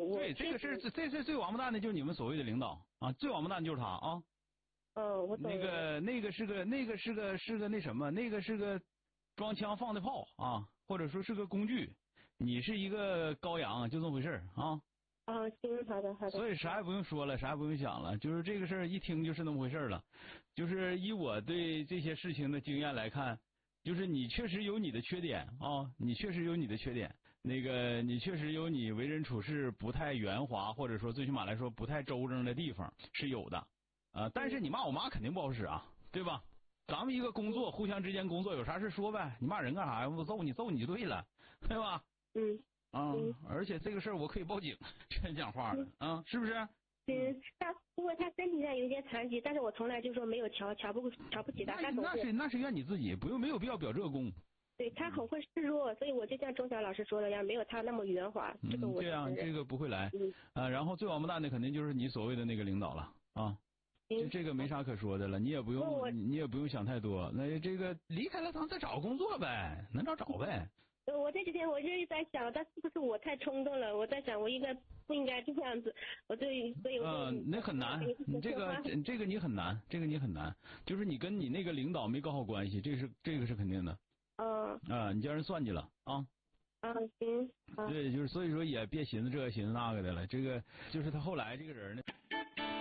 对，这个是最王八蛋的，就是你们所谓的领导啊，最王八蛋就是他啊。 我懂了。 那个是个那什么，那个是个装枪放的炮啊，或者说是个工具。你是一个羔羊，就这么回事啊。 行，好的。 所以啥也不用说了，啥也不用想了，就是这个事儿一听就是那么回事了。就是以我对这些事情的经验来看，就是你确实有你的缺点啊，你确实有你的缺点，那个你确实有你为人处事不太圆滑，或者说最起码来说不太周正的地方是有的。但是你骂我妈肯定不好使啊，对吧？咱们一个工作，互相之间工作，有啥事说呗。你骂人干啥呀？我揍你就对了，对吧？而且这个事儿我可以报警，这讲话了啊，是不是？ 因为他身体上有一些残疾，但是我从来就说没有瞧不起他。 那是怨你自己，没有必要表这个功。 对，他很会示弱，所以我就像钟晓老师说的一样，没有他那么圆滑。这个我对啊，这个不会来。然后最王八蛋的肯定就是你所谓的那个领导了啊。这个没啥可说的了，你也不用想太多。那这个离开了，咱再找工作呗，能找呗。 我这几天我就是在想，但是不是我太冲动了？我在想，我不应该这样子。所以那很难，你这个你很难，就是你跟你那个领导没搞好关系，这个是肯定的。你叫人算计了啊。 行。 对，就是所以说也别寻思这个寻思那个的了，这个就是他后来这个人呢。